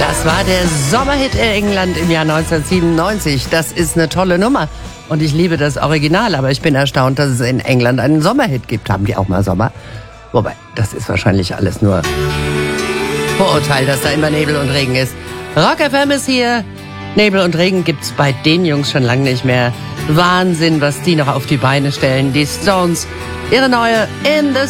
Das war der Sommerhit in England im Jahr 1997. Das ist eine tolle Nummer. Und ich liebe das Original, aber ich bin erstaunt, dass es in England einen Sommerhit gibt. Haben die auch mal Sommer? Wobei, das ist wahrscheinlich alles nur Vorurteil, dass da immer Nebel und Regen ist. Rock FM ist hier. Nebel und Regen gibt's bei den Jungs schon lange nicht mehr. Wahnsinn, was die noch auf die Beine stellen. Die Stones, ihre neue In the